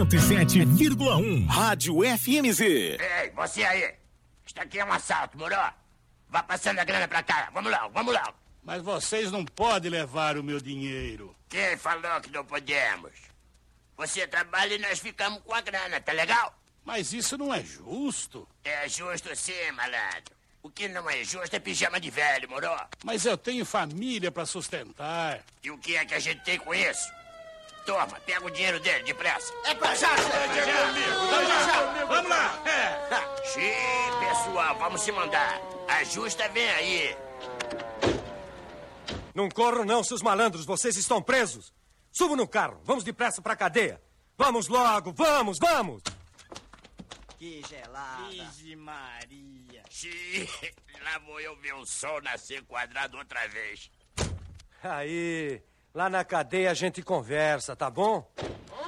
107,1. Rádio FMZ. Ei, você aí. Isso aqui é um assalto, moro? Vá passando a grana pra cá. Vamos lá, vamos lá. Mas vocês não podem levar o meu dinheiro. Quem falou que não podemos? Você trabalha e nós ficamos com a grana, tá legal? Mas isso não é justo. É justo sim, malandro. O que não é justo é pijama de velho, moro? Mas eu tenho família pra sustentar. E o que é que a gente tem com isso? Toma, pega o dinheiro dele, depressa. É pra já, chefe. Vamos lá. Xiii, pessoal, vamos se mandar. A justa vem aí. Não corram não, seus malandros, vocês estão presos. Subam no carro, vamos depressa pra cadeia. Vamos logo, vamos. Que gelada. Virgem Maria. Xiii, lá vou eu ver o sol nascer quadrado outra vez. Aí, lá na cadeia a gente conversa, tá bom?